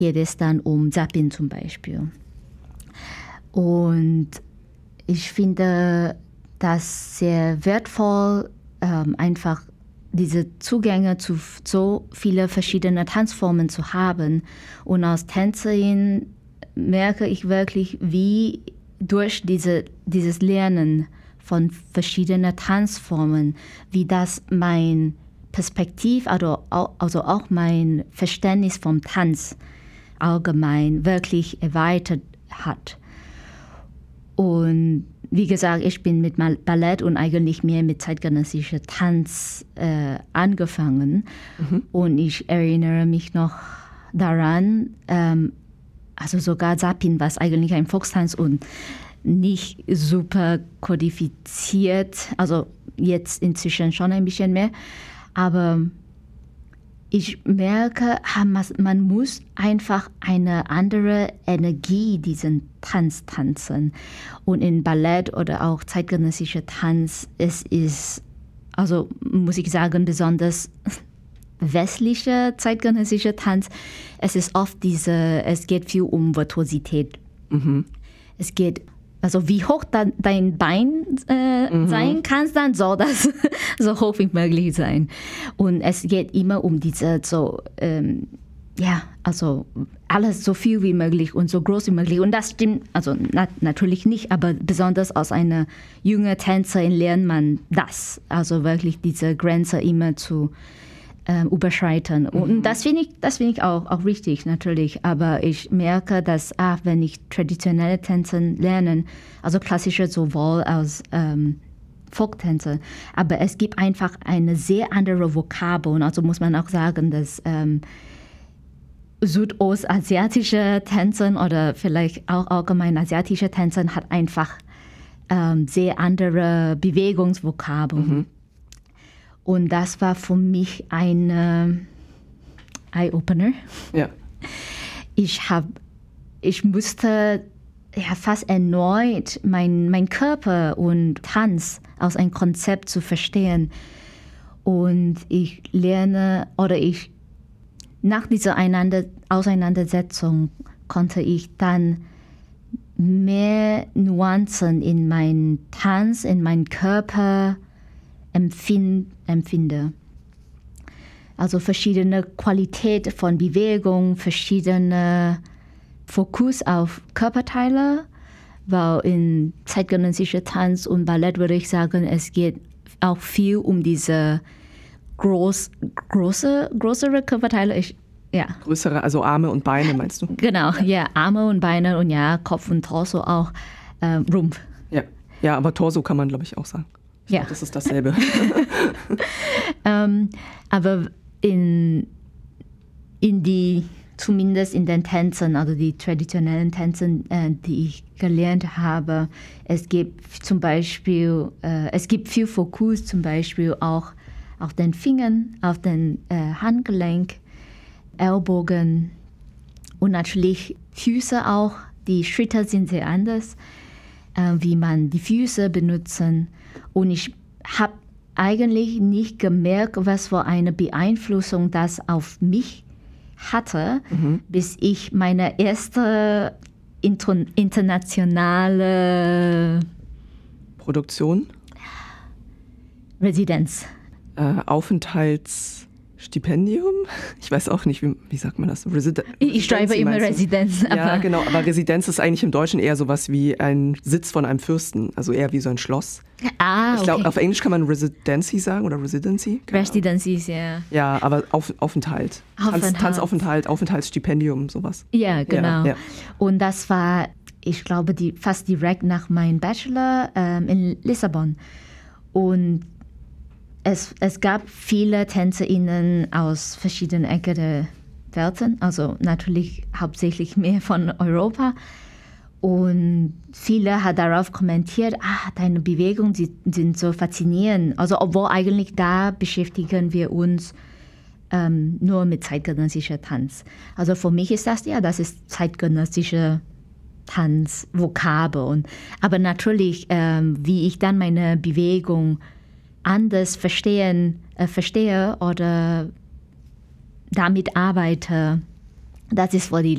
geht es dann um Zapping zum Beispiel. Und ich finde das sehr wertvoll, einfach diese Zugänge zu so viele verschiedene Tanzformen zu haben. Und als Tänzerin merke ich wirklich, wie durch dieses Lernen von verschiedenen Tanzformen, wie das mein Perspektiv, also auch mein Verständnis vom Tanz allgemein wirklich erweitert hat. Und wie gesagt, ich bin mit Ballett und eigentlich mehr mit zeitgenössischer Tanz angefangen. Und ich erinnere mich noch daran, also sogar Zapping, was eigentlich ein Volkstanz und nicht super kodifiziert, also jetzt inzwischen schon ein bisschen mehr, aber ich merke, man muss einfach eine andere Energie diesen Tanz tanzen. Und in Ballett oder auch zeitgenössischer Tanz, es ist, also muss ich sagen, besonders westlicher zeitgenössischer Tanz, es ist oft es geht viel um Virtuosität. Es geht, also wie hoch dein Bein sein kann, dann soll das so hoch wie möglich sein. Und es geht immer um diese also alles so viel wie möglich und so groß wie möglich. Und das stimmt, also natürlich nicht, aber besonders als eine junge Tänzerin lernt man das. Also wirklich diese Grenze immer zu überschreiten. Und das finde ich auch wichtig, natürlich. Aber ich merke, dass wenn ich traditionelle Tänze lerne, also klassische sowohl als Folktänze, aber es gibt einfach eine sehr andere Vokabel. Also muss man auch sagen, dass südostasiatische Tänze oder vielleicht auch allgemein asiatische Tänze hat einfach sehr andere Bewegungsvokabeln. Und das war für mich ein Eye-Opener. Ja. Ich musste fast erneut mein Körper und Tanz als ein Konzept zu verstehen. Und nach dieser Auseinandersetzung konnte ich dann mehr Nuancen in meinen Tanz, in meinen Körper empfinde. Also verschiedene Qualität von Bewegung, verschiedene Fokus auf Körperteile, weil in zeitgenössischer Tanz und Ballett würde ich sagen, es geht auch viel um diese größere Körperteile. Größere, also Arme und Beine meinst du? Genau, ja, Arme und Beine und Kopf und Torso auch, Rumpf. Ja, aber Torso kann man, glaube ich, auch sagen. Ich glaube, das ist dasselbe. Aber zumindest in den Tänzen, also die traditionellen Tänzen, die ich gelernt habe, es gibt viel Fokus zum Beispiel auch auf den Fingern, auf den Handgelenk, Ellbogen und natürlich Füße auch. Die Schritte sind sehr anders, wie man die Füße benutzen. Und ich habe eigentlich nicht gemerkt, was für eine Beeinflussung das auf mich hatte, bis ich meine erste internationale Produktion? Residenz. Aufenthaltsstipendium? Ich weiß auch nicht, wie sagt man das? Ich schreibe immer Residenz. Ja, genau, aber Residenz ist eigentlich im Deutschen eher sowas wie ein Sitz von einem Fürsten, also eher wie so ein Schloss. Ich glaube, auf Englisch kann man Residency sagen oder Residency. Residencies, ja. Ja, aber Aufenthalt. Tanzaufenthalt, Aufenthaltsstipendium, sowas. Ja, genau. Ja. Und das war, ich glaube, fast direkt nach meinem Bachelor in Lissabon. Und es gab viele TänzerInnen aus verschiedenen Ecken der Welt, also natürlich hauptsächlich mehr von Europa. Und viele haben darauf kommentiert, deine Bewegungen sind so faszinierend. Also obwohl eigentlich da beschäftigen wir uns nur mit zeitgenössischer Tanz. Also für mich ist das ist zeitgenössischer Tanz, Vokabel. Aber natürlich, wie ich dann meine Bewegung anders verstehe oder damit arbeite, das ist für die